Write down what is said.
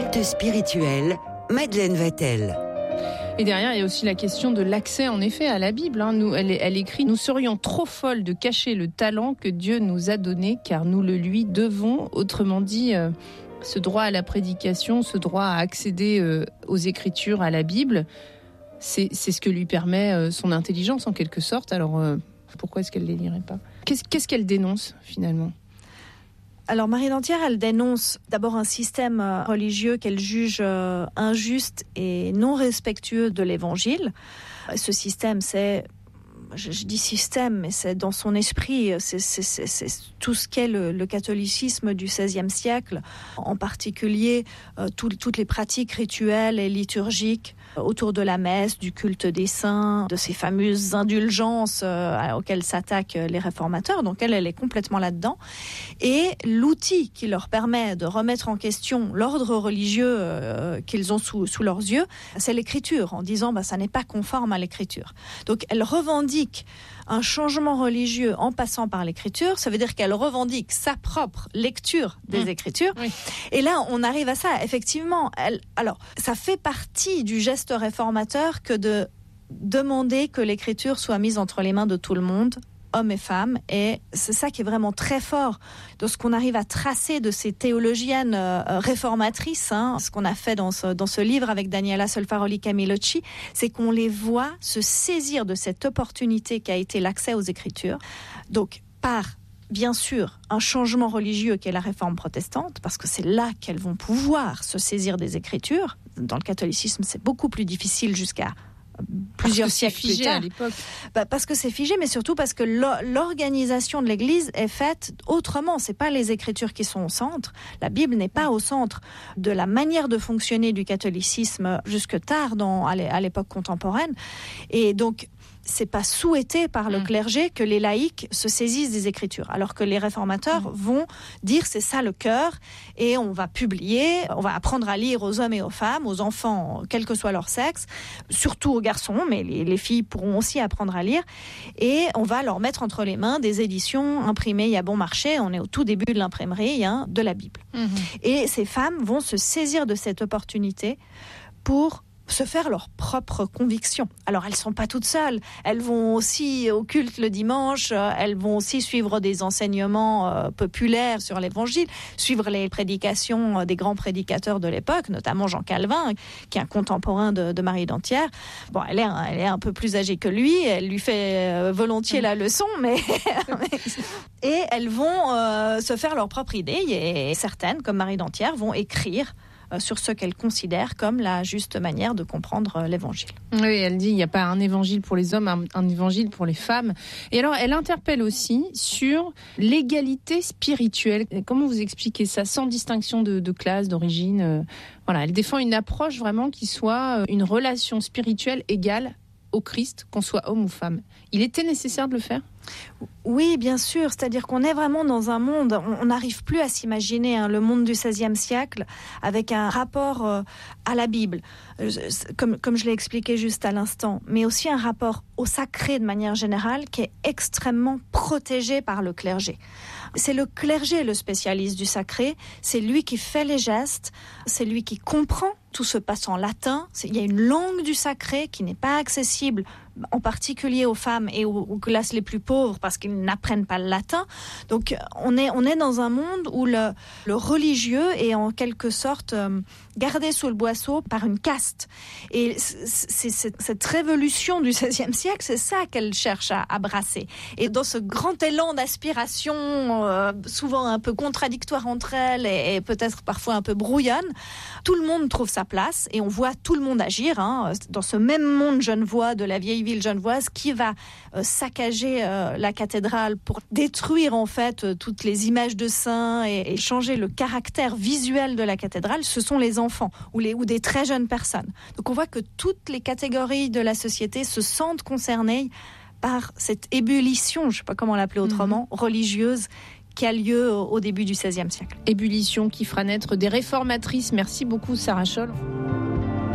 culte spirituel, Madeleine Vatel. Et derrière, il y a aussi la question de l'accès, en effet, à la Bible. Elle écrit « Nous serions trop folles de cacher le talent que Dieu nous a donné, car nous le lui devons. » Autrement dit, ce droit à la prédication, ce droit à accéder aux Écritures, à la Bible, c'est ce que lui permet son intelligence, en quelque sorte. Alors, pourquoi est-ce qu'elle ne les lirait pas ? Qu'est-ce qu'elle dénonce, finalement ? Alors Marie Dantière, elle dénonce d'abord un système religieux qu'elle juge injuste et non respectueux de l'Évangile. Ce système, je dis système, mais c'est dans son esprit, c'est tout ce qu'est le catholicisme du XVIe siècle, en particulier toutes les pratiques rituelles et liturgiques autour de la messe, du culte des saints, de ces fameuses indulgences auxquelles s'attaquent les réformateurs. Donc elle est complètement là-dedans. Et l'outil qui leur permet de remettre en question l'ordre religieux qu'ils ont sous leurs yeux, c'est l'écriture, en disant ça n'est pas conforme à l'écriture. Donc elle revendique un changement religieux en passant par l'écriture. Ça veut dire qu'elle revendique sa propre lecture des Écritures. Oui. Et là, on arrive à ça. Effectivement, alors, ça fait partie du geste réformateur que de demander que l'Écriture soit mise entre les mains de tout le monde, hommes et femmes, et c'est ça qui est vraiment très fort de ce qu'on arrive à tracer de ces théologiennes réformatrices, ce qu'on a fait dans ce livre avec Daniela Solfaroli Camilocci, c'est qu'on les voit se saisir de cette opportunité qu'a été l'accès aux Écritures, donc par bien sûr un changement religieux qui est la réforme protestante, parce que c'est là qu'elles vont pouvoir se saisir des Écritures. Dans le catholicisme, c'est beaucoup plus difficile jusqu'à plusieurs siècles plus tard. À l'époque. Parce que c'est figé, mais surtout parce que l'organisation de l'Église est faite autrement. C'est pas les Écritures qui sont au centre. La Bible n'est pas au centre de la manière de fonctionner du catholicisme jusque tard à l'époque contemporaine. Et donc, c'est pas souhaité par le clergé que les laïcs se saisissent des Écritures, alors que les réformateurs vont dire c'est ça le cœur, et on va publier, on va apprendre à lire aux hommes et aux femmes, aux enfants, quel que soit leur sexe, surtout aux garçons, mais les filles pourront aussi apprendre à lire, et on va leur mettre entre les mains des éditions imprimées à bon marché. On est au tout début de l'imprimerie de la Bible. Et ces femmes vont se saisir de cette opportunité pour se faire leur propre conviction. Alors, elles ne sont pas toutes seules. Elles vont aussi au culte le dimanche, elles vont aussi suivre des enseignements populaires sur l'Évangile, suivre les prédications des grands prédicateurs de l'époque, notamment Jean Calvin, qui est un contemporain de Marie Dantière. Bon, elle est un peu plus âgée que lui, elle lui fait volontiers la leçon, mais... Et elles vont se faire leur propre idée, et certaines, comme Marie Dantière, vont écrire sur ce qu'elle considère comme la juste manière de comprendre l'Évangile. Oui, elle dit il n'y a pas un évangile pour les hommes, un évangile pour les femmes. Et alors, elle interpelle aussi sur l'égalité spirituelle. Comment vous expliquez ça, sans distinction de classe, d'origine Voilà, elle défend une approche vraiment qui soit une relation spirituelle égale au Christ, qu'on soit homme ou femme. Il était nécessaire de le faire ? Oui, bien sûr. C'est-à-dire qu'on est vraiment dans un monde, on n'arrive plus à s'imaginer le monde du XVIe siècle avec un rapport à la Bible, comme je l'ai expliqué juste à l'instant, mais aussi un rapport au sacré de manière générale qui est extrêmement protégé par le clergé. C'est le clergé le spécialiste du sacré, c'est lui qui fait les gestes, c'est lui qui comprend. Tout se passe en latin. Il y a une langue du sacré qui n'est pas accessible, en particulier aux femmes et aux classes les plus pauvres, parce qu'ils n'apprennent pas le latin. Donc, on est dans un monde où le religieux est en quelque sorte gardé sous le boisseau par une caste. Et c'est cette révolution du XVIe siècle, c'est ça qu'elle cherche à brasser. Et dans ce grand élan d'aspiration, souvent un peu contradictoire entre elles et peut-être parfois un peu brouillonne, tout le monde trouve sa place et on voit tout le monde agir dans ce même monde genevois de la vieille ville genevoise qui va saccager la cathédrale pour détruire en fait toutes les images de saints et changer le caractère visuel de la cathédrale. Ce sont les enfants ou des très jeunes personnes. Donc on voit que toutes les catégories de la société se sentent concernées par cette ébullition, je ne sais pas comment l'appeler autrement, religieuse qui a lieu au début du XVIe siècle. Ébullition qui fera naître des réformatrices. Merci beaucoup Sarah Scholl.